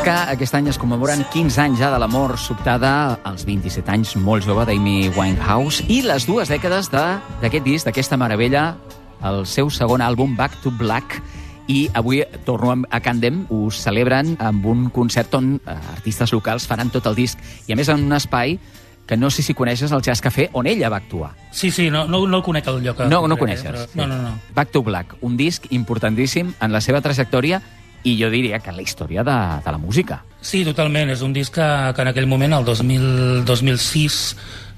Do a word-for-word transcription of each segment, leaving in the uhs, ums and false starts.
que aquest any es commemoren quinze anys ja de la mort sobtada als vint-i-set anys, molt jove, d'Amy Winehouse, i les dues dècades d'aquest disc, d'aquesta meravella, el seu segon àlbum, Back to Black, i avui torno a Candem, us celebren amb un concert on artistes locals faran tot el disc, i a més en un espai que no sé si coneixes, el Jazz Café, on ella va actuar. Sí, sí, no, no, no el conec el lloc. No, no coneixes. Però... No, no, no. Back to Black, un disc importantíssim en la seva trajectòria i jo diria que en la història de, de la música. Sí, totalment. És un disc que, que en aquell moment, el dos mil, dos mil sis,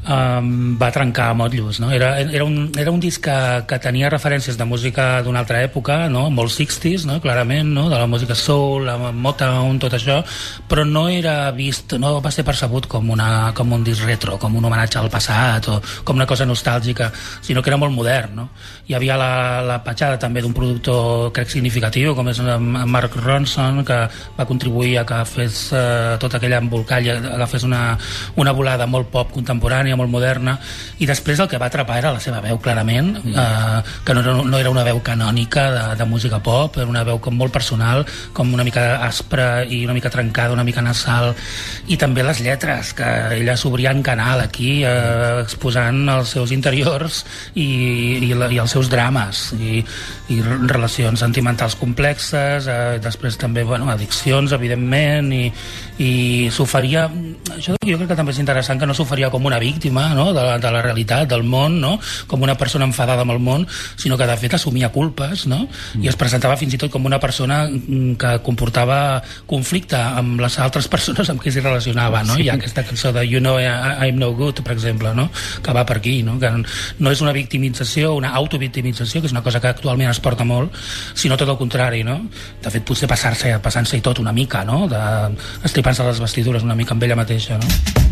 um, va trencar motllos, no? Era, era, un, era un disc que, que tenia referències de música d'una altra època, no? Molt seixanta, no? Clarament, no? De la música soul, la Motown, tot això, però no era vist, no va ser percebut com, una, com un disc retro, com un homenatge al passat o com una cosa nostàlgica, sinó que era molt modern, no? Hi havia la, la petjada també d'un productor, crec, significatiu, com és Mark Ronson, que va contribuir a que fes eh, tota aquella embolcall, agafés una, una volada molt pop contemporània, molt moderna, i després el que va atrapar era la seva veu, clarament, eh, que no era, no era una veu canònica de, de música pop, era una veu com molt personal, com una mica aspra i una mica trencada, una mica nasal, i també les lletres, que ella s'obria en canal aquí, eh, exposant els seus interiors i, i, la, i els seus drames i, i relacions sentimentals complexes, eh, després també, bueno, addiccions, evidentment, i, i s'oferia, això jo crec que també és interessant, que no s'oferia com una víctima, no? de, la, de la realitat, del món, no? Com una persona enfadada amb el món, sinó que de fet assumia culpes, no? Mm. I es presentava fins i tot com una persona que comportava conflicte amb les altres persones amb qui s'hi relacionava, no? Sí. Hi ha aquesta cançó de You Know I, I'm No Good, per exemple, no? Que va per aquí, no? Que no és una victimització, una autovictimització, que és una cosa que actualment es porta molt, sinó tot el contrari, no? De fet, potser passar-se, passant-se i tot una mica, no? De estripant-se les vestidures una mica amb ella mateixa, no?